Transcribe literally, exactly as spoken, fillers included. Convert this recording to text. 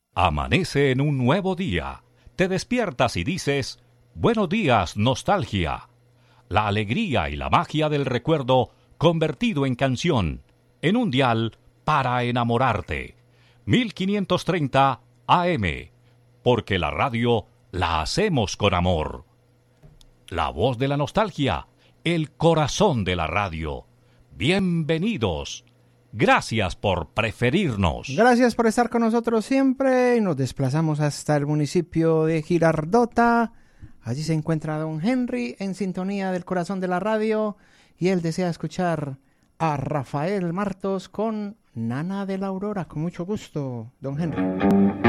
Amanece en un nuevo día. Te despiertas y dices, buenos días, nostalgia. La alegría y la magia del recuerdo convertido en canción, en un dial para enamorarte. mil quinientos treinta A M, porque la radio la hacemos con amor. La voz de la nostalgia, el corazón de la radio. Bienvenidos. Gracias por preferirnos. Gracias por estar con nosotros siempre. Nos desplazamos hasta el municipio de Girardota. Allí se encuentra don Henry en sintonía del corazón de la radio y él desea escuchar a Rafael Martos con Nana de la Aurora. Con mucho gusto, don Henry.